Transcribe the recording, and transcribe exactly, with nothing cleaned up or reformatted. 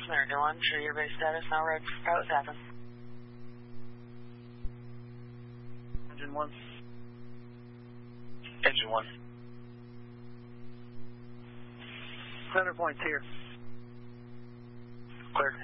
American one, sure your base status, now red for pilot happen. Engine one. Engine one. Center point's here. Clear.